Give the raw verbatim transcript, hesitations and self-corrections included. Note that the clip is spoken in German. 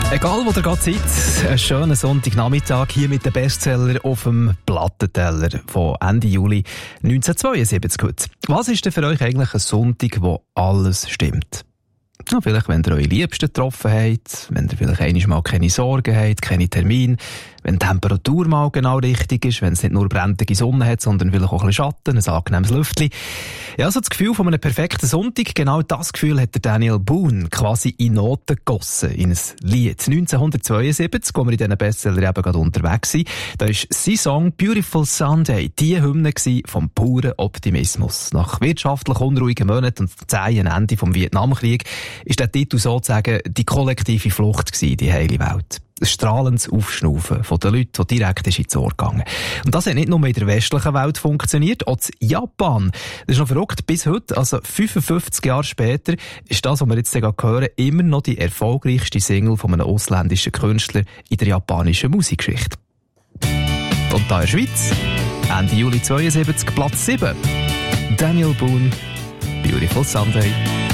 Egal, wo ihr gerade seid, einen schönen Sonntagnachmittag hier mit dem Bestseller auf dem Plattenteller von Ende Juli neunzehnhundertzweiundsiebzig heute. Was ist denn für euch eigentlich ein Sonntag, wo alles stimmt? Ja, vielleicht, wenn ihr eure Liebsten getroffen habt, wenn ihr vielleicht einmal mal keine Sorgen habt, keine Termine, wenn die Temperatur mal genau richtig ist, wenn es nicht nur brennende Sonne hat, sondern vielleicht auch ein bisschen Schatten, ein angenehmes Lüftchen. Ja, so das Gefühl von einem perfekten Sonntag, genau das Gefühl hat der Daniel Boone quasi in Noten gegossen, in ein Lied. neunzehnhundertzweiundsiebzig, wo wir in diesen Bestseller eben gerade unterwegs sind, da war sein Song «Beautiful Sunday» die Hymne vom puren Optimismus. Nach wirtschaftlich unruhigen Monaten und zähen Ende vom Vietnamkrieg ist der Titel sozusagen die kollektive Flucht gewesen, die heile Welt. Ein strahlendes Aufschnaufen von den Leuten, die direkt ins Ohr gegangen. Und das hat nicht nur in der westlichen Welt funktioniert, auch in Japan. Das ist noch verrückt, bis heute, also fünfundfünfzig Jahre später, ist das, was wir jetzt gerade hören, immer noch die erfolgreichste Single von einem ausländischen Künstler in der japanischen Musikgeschichte. Und da in der Schweiz, Ende Juli zweiundsiebzig, Platz sieben. Daniel Boone, «Beautiful Sunday».